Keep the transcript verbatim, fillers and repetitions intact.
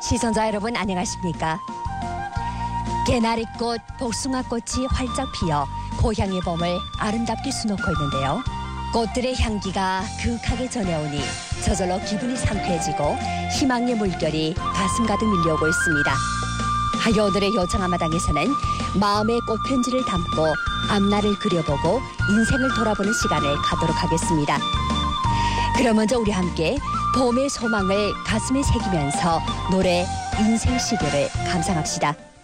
시청자 여러분 안녕하십니까? 개나리꽃, 복숭아꽃이 활짝 피어 고향의 봄을 아름답게 수놓고 있는데요. 꽃들의 향기가 그윽하게 전해오니 저절로 기분이 상쾌해지고 희망의 물결이 가슴 가득 밀려오고 있습니다. 하여 오늘의 요정아마당에서는 마음의 꽃편지를 담고 앞날을 그려보고 인생을 돌아보는 시간을 갖도록 하겠습니다. 그럼 먼저 우리 함께 봄의 소망을 가슴에 새기면서 노래 인생 시계를 감상합시다.